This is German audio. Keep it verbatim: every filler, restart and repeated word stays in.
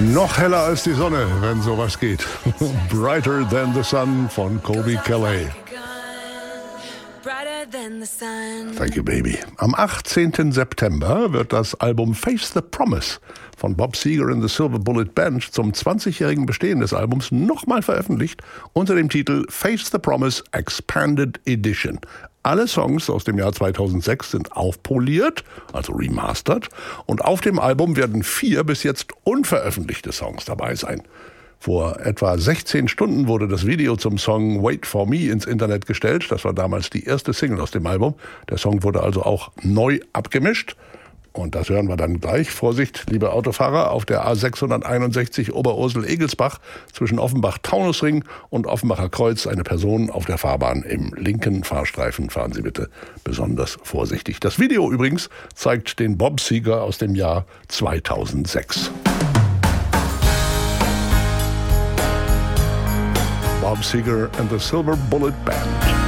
Noch heller als die Sonne, wenn sowas geht. Brighter Than the Sun von Colbie Caillat. Thank you, baby. Am achtzehnten September wird das Album Face the Promise von Bob Seger and the Silver Bullet Band zum zwanzigjährigen Bestehen des Albums nochmal veröffentlicht unter dem Titel Face the Promise Expanded Edition. Alle Songs aus dem Jahr zweitausendsechs sind aufpoliert, also remastered, und auf dem Album werden vier bis jetzt unveröffentlichte Songs dabei sein. Vor etwa sechzehn Stunden wurde das Video zum Song Wait for Me ins Internet gestellt. Das war damals die erste Single aus dem Album. Der Song wurde also auch neu abgemischt. Und das hören wir dann gleich. Vorsicht, liebe Autofahrer, auf der A sechshunderteinundsechzig Oberursel-Egelsbach zwischen Offenbach-Taunusring und Offenbacher Kreuz eine Person auf der Fahrbahn im linken Fahrstreifen. Fahren Sie bitte besonders vorsichtig. Das Video übrigens zeigt den Bob Seger aus dem Jahr zweitausendsechs. Bob Seger and the Silver Bullet Band.